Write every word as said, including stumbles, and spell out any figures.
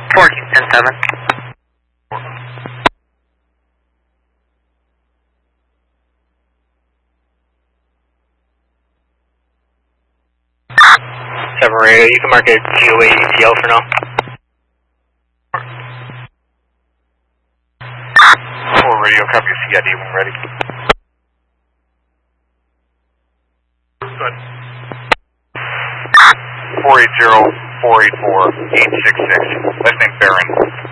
fourteen ten seven. seven radio, you can mark it G O A E T L for now. four radio, copy C I D when ready. Good. four eight zero, four eight four, eight six six. Last name Barron.